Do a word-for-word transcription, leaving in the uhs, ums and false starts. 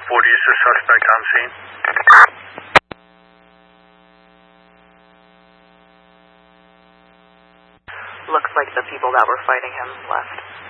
forty is the suspect on scene. Looks like the people that were fighting him left.